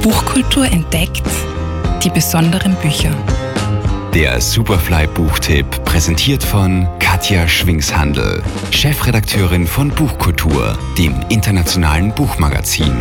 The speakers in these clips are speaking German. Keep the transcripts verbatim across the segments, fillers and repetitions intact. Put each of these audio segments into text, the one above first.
Buchkultur entdeckt, die besonderen Bücher. Der Superfly-Buchtipp, präsentiert von Katja Schwingshandl, Chefredakteurin von Buchkultur, dem internationalen Buchmagazin.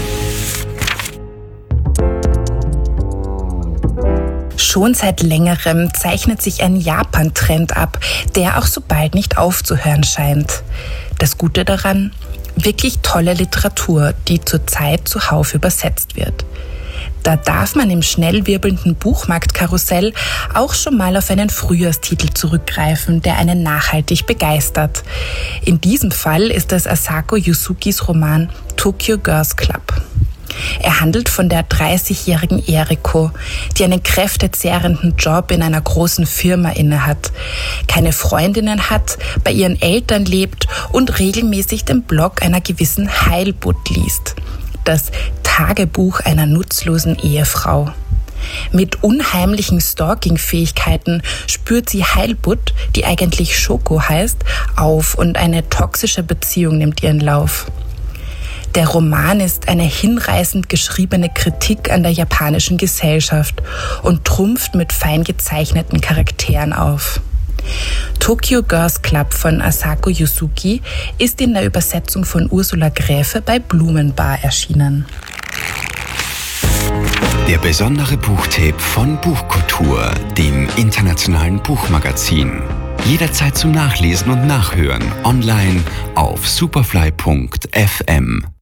Schon seit längerem zeichnet sich ein Japan-Trend ab, der auch so bald nicht aufzuhören scheint. Das Gute daran? Wirklich tolle Literatur, die zurzeit zuhauf übersetzt wird. Da darf man im schnell wirbelnden Buchmarktkarussell auch schon mal auf einen Frühjahrstitel zurückgreifen, der einen nachhaltig begeistert. In diesem Fall ist es Asako Yuzukis Roman Tokyo Girls Club. Er handelt von der dreißigjährigen Eriko, die einen kräftezehrenden Job in einer großen Firma innehat, keine Freundinnen hat, bei ihren Eltern lebt und regelmäßig den Blog einer gewissen Heilbutt liest. Das Tagebuch einer nutzlosen Ehefrau. Mit unheimlichen Stalking-Fähigkeiten spürt sie Heilbutt, die eigentlich Shoko heißt, auf und eine toxische Beziehung nimmt ihren Lauf. Der Roman ist eine hinreißend geschriebene Kritik an der japanischen Gesellschaft und trumpft mit fein gezeichneten Charakteren auf. Tokyo Girls Club von Asako Yuzuki ist in der Übersetzung von Ursula Gräfe bei Blumenbar erschienen. Der besondere Buchtipp von Buchkultur, dem internationalen Buchmagazin. Jederzeit zum Nachlesen und Nachhören online auf superfly punkt f m.